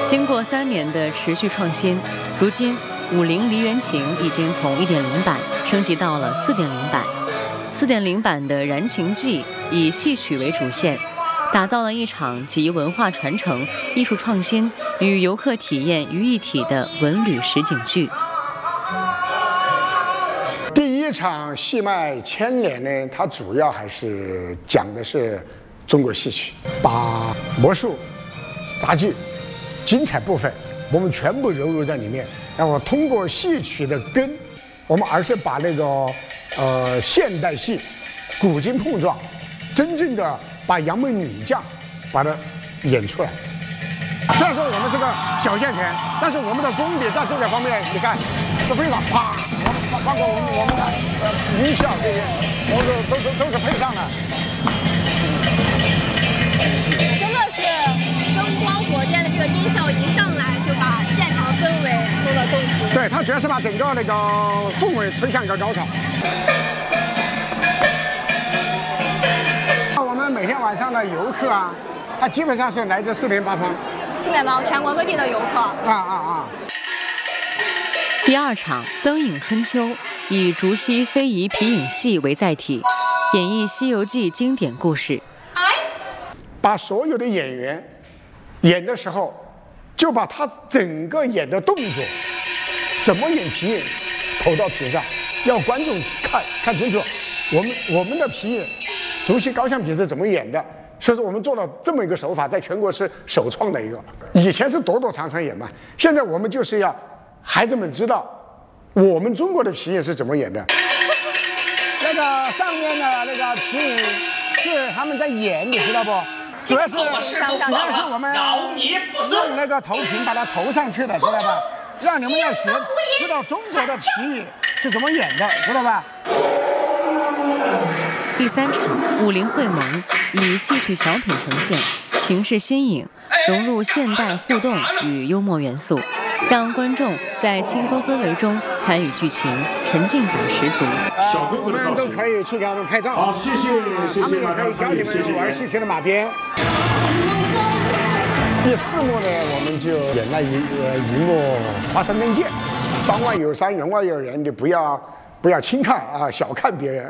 经过3年的持续创新，如今《武林梨园情》已经从1.0版升级到了4.0版。4.0版的《燃情记》以戏曲为主线，打造了一场集文化传承、艺术创新与游客体验于一体的文旅实景剧。 第一场戏卖千年呢，它主要还是讲的是中国戏曲，把魔术、杂技、精彩部分我们全部融入在里面，然后通过戏曲的根，我们而是把那个现代戏古今碰撞，真正的把杨门女将把它演出来。虽然说我们是个小县城，但是我们的功底在这个方面，你看是非常啪，包括我们的音效这些，都是配上的。 真的是声光火电的这个音效一上来，就把现场氛围弄得更足。 对，它主要是把整个那个氛围推向一个高潮。我们每天晚上的游客啊，他基本上是来自四面八方。 全国各地的游客。 第2场《灯影春秋》以竹溪非遗皮影戏为载体，演绎《西游记》经典故事。 把所有的演员演的时候，就把他整个演的动作，怎么演皮影，投到皮上，要观众看清楚。我们的皮影，竹溪高象皮是怎么演的。所以说我们做了这么一个手法，在全国是首创的一个。以前是躲躲藏藏演嘛，现在我们就是要孩子们知道我们中国的皮影是怎么演的。那个上面的那个皮影是他们在演，你知道不？主要是我们用那个头屏把它投上去的，知道吧？让你们要学知道中国的皮影是怎么演的，知道吧？ 第3场《武林会盟》以戏曲小品呈现，形式新颖，融入现代互动与幽默元素，让观众在轻松氛围中参与剧情，沉浸感十足。 我们都可以去给他们拍照。好，谢谢，他们也可以教你们玩戏曲的马鞭。第4幕呢，我们就演了一幕华山论剑，山外有山，人外有人，你不要轻看啊，小看别人。